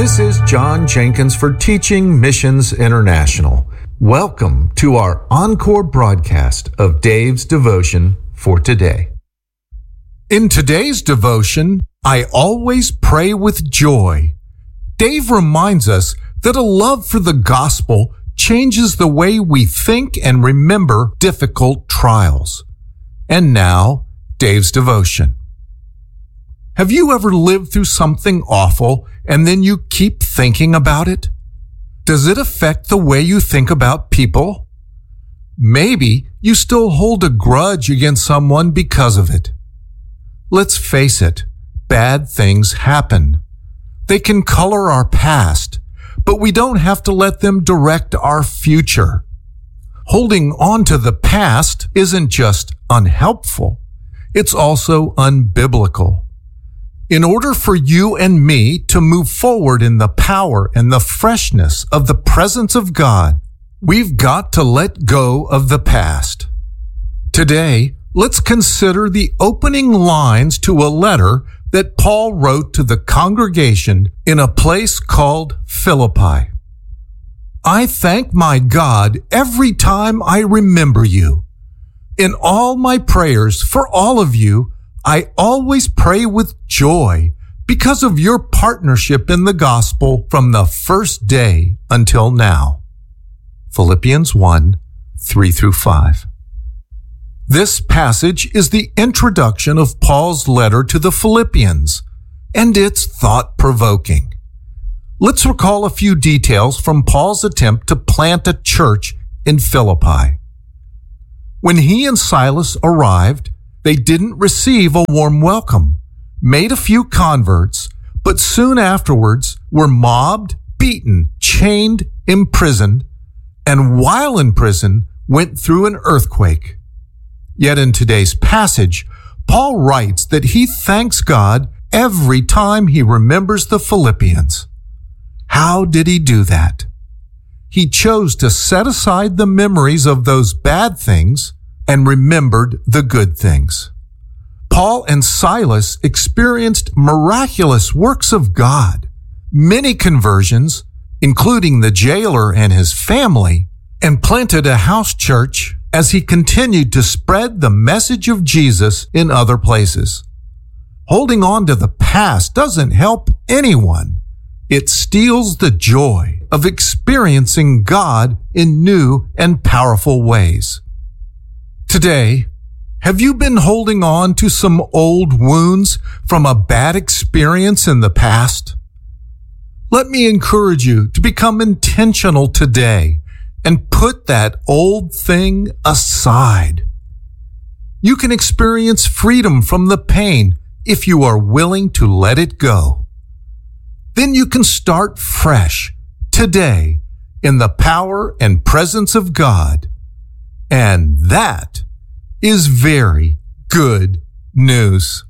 This is John Jenkins for Teaching Missions International. Welcome to our encore broadcast of Dave's devotion for today. In today's devotion, I always pray with joy. Dave reminds us that a love for the gospel changes the way we think and remember difficult trials. And now, Dave's devotion. Have you ever lived through something awful and then you keep thinking about it? Does it affect the way you think about people? Maybe you still hold a grudge against someone because of it. Let's face it, bad things happen. They can color our past, but we don't have to let them direct our future. Holding on to the past isn't just unhelpful, it's also unbiblical. In order for you and me to move forward in the power and the freshness of the presence of God, we've got to let go of the past. Today, let's consider the opening lines to a letter that Paul wrote to the congregation in a place called Philippi. I thank my God every time I remember you. In all my prayers for all of you, I always pray with joy because of your partnership in the gospel from the first day until now. Philippians 1, 3-5. This passage is the introduction of Paul's letter to the Philippians, and it's thought-provoking. Let's recall a few details from Paul's attempt to plant a church in Philippi. When he and Silas arrived, they didn't receive a warm welcome, made a few converts, but soon afterwards were mobbed, beaten, chained, imprisoned, and while in prison, went through an earthquake. Yet in today's passage, Paul writes that he thanks God every time he remembers the Philippians. How did he do that? He chose to set aside the memories of those bad things and remembered the good things. Paul and Silas experienced miraculous works of God, many conversions, including the jailer and his family, and planted a house church as he continued to spread the message of Jesus in other places. Holding on to the past doesn't help anyone. It steals the joy of experiencing God in new and powerful ways. Today, have you been holding on to some old wounds from a bad experience in the past? Let me encourage you to become intentional today and put that old thing aside. You can experience freedom from the pain if you are willing to let it go. Then you can start fresh today in the power and presence of God. And that is very good news.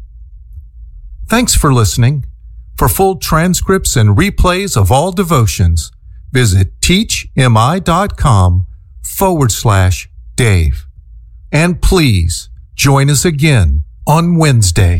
Thanks for listening. For full transcripts and replays of all devotions, visit teachmi.com/Dave. And please join us again on Wednesday.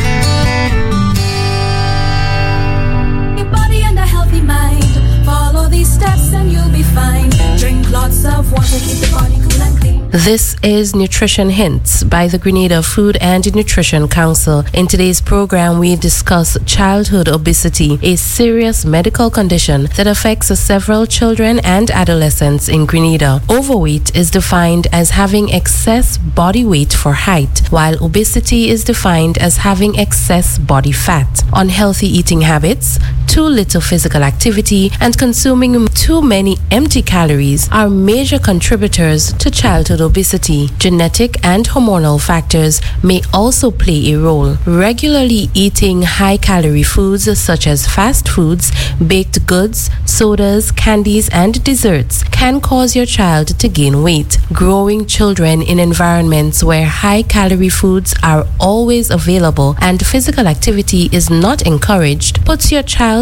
Your body and a healthy mind. Follow these steps and you'll be fine. Drink lots of water, keep the body cool and clean. This is Nutrition Hints by the Grenada Food and Nutrition Council. In today's program, we discuss childhood obesity, a serious medical condition that affects several children and adolescents in Grenada. Overweight is defined as having excess body weight for height, while obesity is defined as having excess body fat. Unhealthy eating habits, too little physical activity, and consuming too many empty calories are major contributors to childhood obesity. Genetic and hormonal factors may also play a role. Regularly eating high-calorie foods such as fast foods, baked goods, sodas, candies, and desserts can cause your child to gain weight. Growing children in environments where high-calorie foods are always available and physical activity is not encouraged puts your child's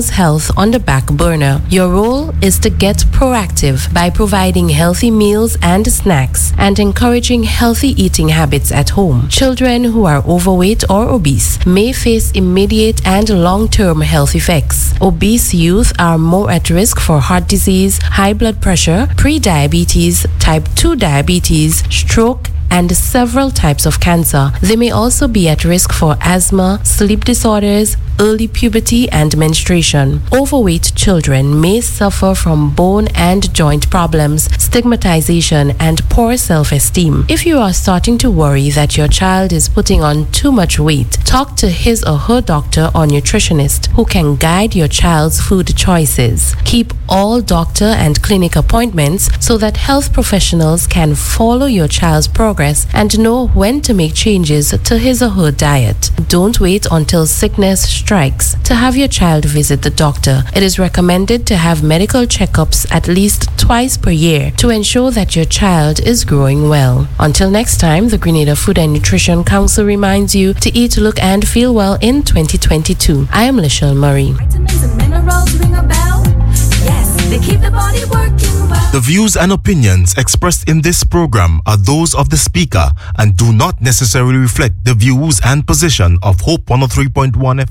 mama's health on the back burner. Your role is to get proactive by providing healthy meals and snacks and encouraging healthy eating habits at home. Children who are overweight or obese may face immediate and long-term health effects. Obese youth are more at risk for heart disease, high blood pressure, pre-diabetes, type 2 diabetes, stroke, and several types of cancer. They may also be at risk for asthma, sleep disorders, early puberty, and menstruation. Overweight children may suffer from bone and joint problems, stigmatization, and poor self-esteem. If you are starting to worry that your child is putting on too much weight, talk to his or her doctor or nutritionist who can guide your child's food choices. Keep all doctor and clinic appointments so that health professionals can follow your child's progress and know when to make changes to his or her diet. Don't wait until sickness strikes to have your child visit the doctor. It is recommended to have medical checkups at least twice per year to ensure that your child is growing well. Until next time, the Grenada Food and Nutrition Council reminds you to eat, look, and feel well in 2022. I am Lishelle Murray. Vitamins and minerals ring a bell. Yes, they keep the body working well. The views and opinions expressed in this program are those of the speaker and do not necessarily reflect the views and position of Hope 103.1 FM.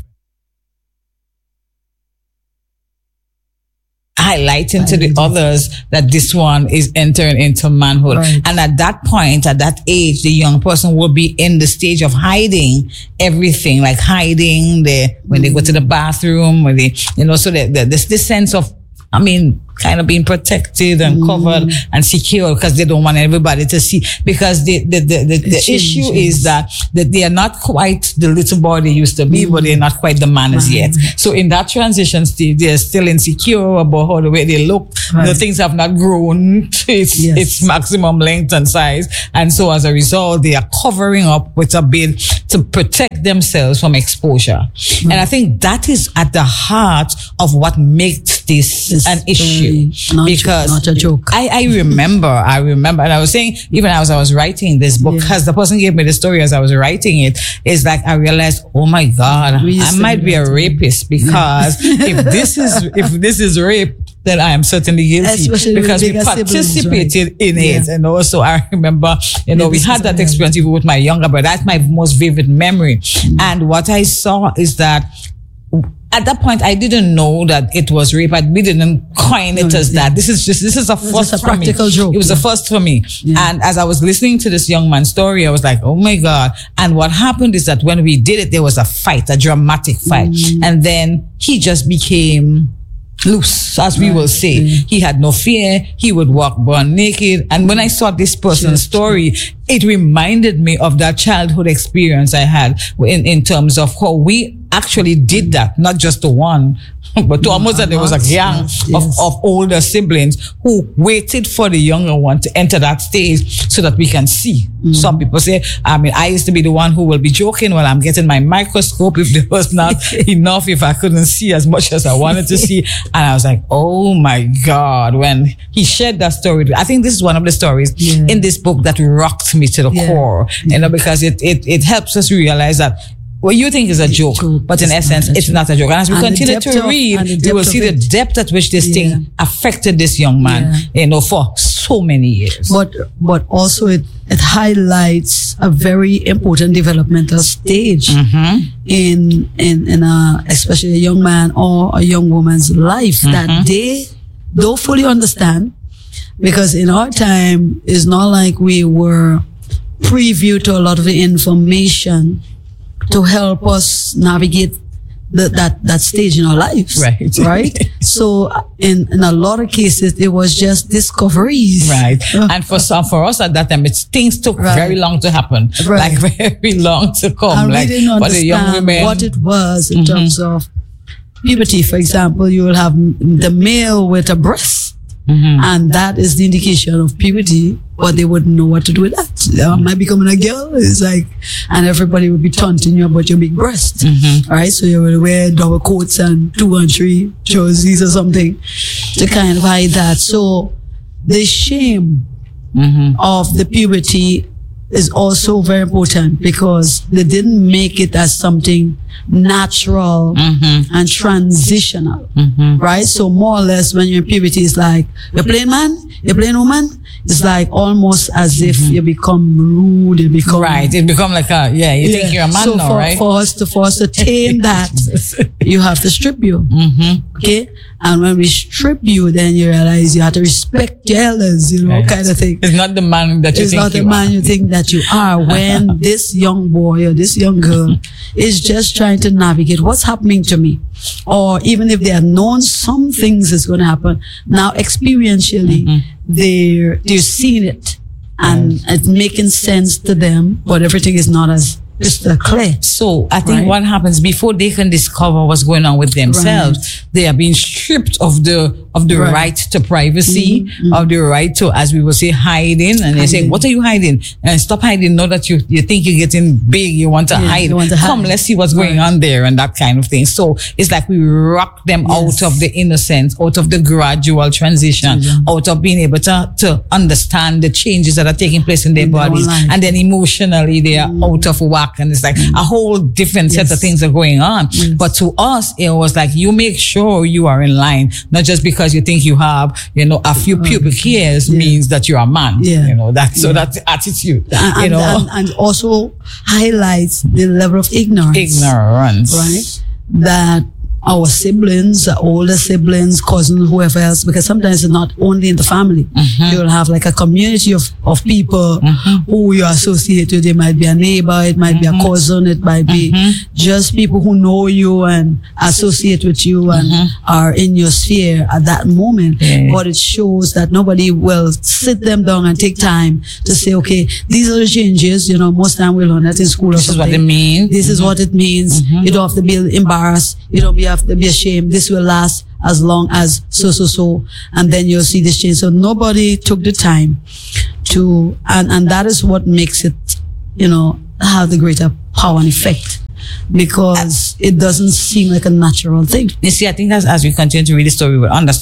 Highlighting to the others that this one is entering into manhood. Right. And at that point, at that age, the young person will be in the stage of hiding everything, like hiding when they go to the bathroom, when they, so this sense of, kind of being protected and covered and secure because they don't want everybody to see. Because the issue is that they are not quite the little boy they used to be, but they're not quite the man as yet. So in that transition stage, they're still insecure about how the way they look. The things have not grown to its maximum length and size. And so as a result, they are covering up with a bit to protect themselves from exposure. And I think that is at the heart of what makes this an issue. Because not a joke. I remember, and I was saying, even as I was writing this book, because the person gave me the story as I was writing it, is like I realized, oh my God, I might be a rapist because if this is rape, then I am certainly guilty. Especially because we participated in it. And also I remember, we had that experience even with my younger brother. That's my most vivid memory. And what I saw is that at that point, I didn't know that it was rape. We didn't coin it as that. This is a first for me. Joke. It was a first for me. Yeah. And as I was listening to this young man's story, I was like, oh my God. And what happened is that when we did it, there was a fight, a dramatic fight. And then he just became loose, as we will say. He had no fear. He would walk butt naked. And when I saw this person's story, it reminded me of that childhood experience I had in terms of how we actually did that, not just the one, but to almost that there was a gang of older siblings who waited for the younger one to enter that stage so that we can see. Some people say, I used to be the one who will be joking when I'm getting my microscope if there was not enough, if I couldn't see as much as I wanted to see. And I was like, oh my God, when he shared that story, I think this is one of the stories in this book that rocked me to the core, because it helps us realize that what you think is a joke, but in essence, it's not a joke. And as we continue to read, we will see the depth at which this thing affected this young man, for so many years. But also it highlights a very important developmental stage in especially a young man or a young woman's life that they don't fully understand, because in our time, it's not like we were preview to a lot of the information to help us navigate that stage in our lives. Right? So in a lot of cases, it was just discoveries. Right. And for us at that time, things took very long to happen. Like very long to come. And we didn't understand what it was in terms of puberty. For example, you will have the male with a breast. And that is the indication of puberty, but they wouldn't know what to do with that. Am I becoming a girl? It's like, and everybody would be taunting you about your big breast. Right? So you will wear double coats and 2 and 3 jerseys or something to kind of hide that. So the shame of the puberty is also very important because they didn't make it as something natural and transitional, right? So more or less when you're in puberty, it's like, you're playing man, you're playing woman. It's like almost as if you become rude, you become... Right, it become like you think you're a man now, right? For us to tame that, you have to strip you, okay? And when we strip you, then you realize you have to respect your elders, kind of thing. It's not the man that you think you are. It's not the man you think that you are when this young boy or this young girl is just trying to navigate what's happening to me. Or even if they have known some things is going to happen, now experientially, they're seeing it and it's making sense to them, but everything is not as crystal clear. So I think what happens before they can discover what's going on with themselves, they are being stripped of the right to privacy, of the right to, as we will say, hiding. And they say, what are you hiding? And stop hiding. Know that you think you're getting big. You want to hide. Come, let's see what's going on there and that kind of thing. So it's like we rock them out of the innocence, out of the gradual transition, out of being able to understand the changes that are taking place in their bodies. And then emotionally, they are out of whack. And it's like a whole different set of things are going on. But to us, it was like, you make sure you are in line, not just because you think you have, a few pubic hairs means that you're a man. That's the attitude. And also highlights the level of ignorance. Right? That our siblings, older siblings, cousins, whoever else, because sometimes it's not only in the family. You'll have like a community of people who you associate with. It might be a neighbor, it might be a cousin, it might be just people who know you and associate with you and are in your sphere at that moment. But it shows that nobody will sit them down and take time to say, okay, these are the changes. Most time we'll learn that in school. This is what it means. This is what it means. You don't have to be embarrassed. You don't have to be ashamed. This will last as long as so, and then you'll see this change. So nobody took the time to, and that is what makes it, have the greater power and effect, because it doesn't seem like a natural thing. You see, I think as we continue to read the story, we'll understand